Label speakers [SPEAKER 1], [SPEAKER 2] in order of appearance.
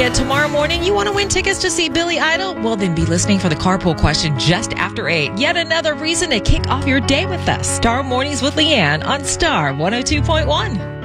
[SPEAKER 1] And tomorrow morning, you want to win tickets to see Billy Idol? Well, then be listening for the carpool question just after 8. Yet another reason to kick off your day with us. Star Mornings with Leanne on Star 102.1.